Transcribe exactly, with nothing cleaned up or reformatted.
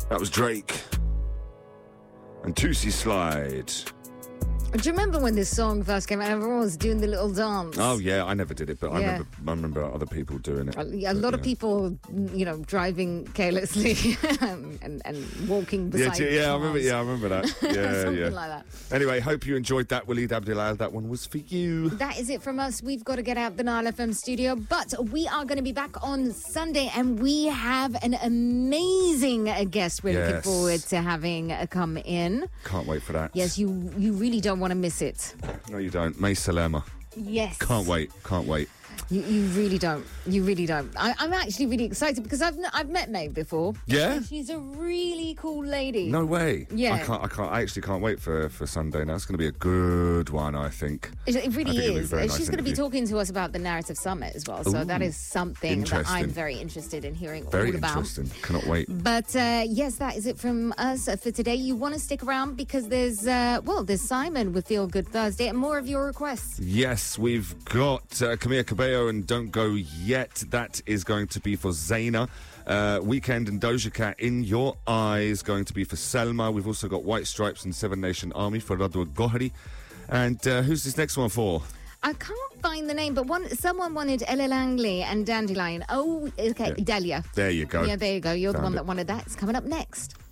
That was Drake. And Tootsie Slide. Do you remember when this song first came out? Everyone was doing the little dance. Oh, yeah, I never did it, but I, Yeah. remember, I remember other people doing it. A, a lot But, of yeah. people, you know, driving carelessly and, and walking Yeah, beside yeah, I remember. cars. Yeah, I remember that. Yeah, Something yeah. like that. Anyway, hope you enjoyed that, Waleed Abdullah. That one was for you. That is it from us. We've got to get out the Nile F M studio, but we are going to be back on Sunday, and we have an amazing uh, guest we're looking Yes. forward to having uh, come in. Can't wait for that. Yes, you you really don't want to miss it. No, you don't. May Salema. Yes. Can't wait. Can't wait. You, you really don't. You really don't. I, I'm actually really excited because I've n- I've met May before. Yeah? And she's a really cool lady. No way. Yeah. I can't. I can't. I actually can't wait for for Sunday. Now it's going to be a good one. I think. It, it really I think it'll be a is. very Uh, nice She's going to be interview. talking to us about the Narrative Summit as well. So Ooh, that is something that I'm interesting. very interested in hearing Very all about. interesting. Cannot wait. But uh, yes, that is it from us uh, for today. You want to stick around because there's, uh, well, there's Simon with Feel Good Thursday and more of your requests. Yes, we've got uh, Camila Cabello and Don't Go Yet. That is going to be for Zaina. Uh, Weekend and Doja Cat, In Your Eyes, going to be for Selma. We've also got White Stripes and Seven Nation Army for Radwa Gohri. And uh, who's this next one for? I can't find the name, but one someone wanted Ella Langley and Dandelion. Oh, okay, Yeah. Dahlia. There you go. Yeah, there you go. You're the Found one it. that wanted that. It's coming up next.